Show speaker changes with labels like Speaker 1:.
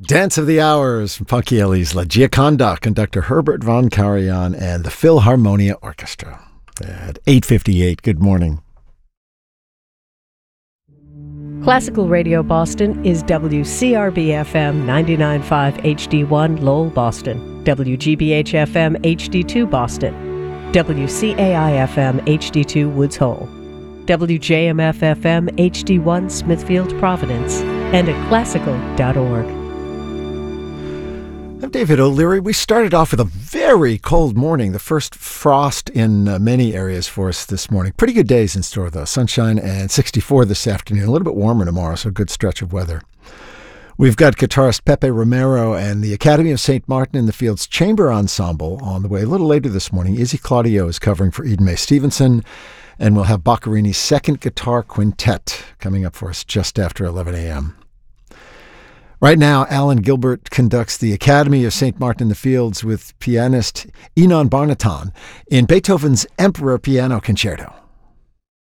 Speaker 1: Dance of the Hours from Funky Ellie's La Gioconda, conductor Herbert von Karajan and the Philharmonia Orchestra at 8:58. Good morning.
Speaker 2: Classical Radio Boston is WCRB-FM 99.5 HD1 Lowell, Boston, WGBH-FM HD2 Boston, WCAI-FM HD2 Woods Hole, WJMF-FM HD1 Smithfield, Providence, and at classical.org.
Speaker 1: I'm David O'Leary. We started off with a very cold morning, the first frost in many areas for us this morning. Pretty good days in store, though. Sunshine and 64 this afternoon. A little bit warmer tomorrow, so a good stretch of weather. We've got guitarist Pepe Romero and the Academy of St. Martin in the Fields Chamber Ensemble on the way. A little later this morning, Izzy Claudio is covering for Eden Mae Stevenson, and we'll have Boccherini's second guitar quintet coming up for us just after 11 a.m. Right now, Alan Gilbert conducts the Academy of St. Martin in the Fields with pianist Inon Barnaton in Beethoven's Emperor Piano Concerto.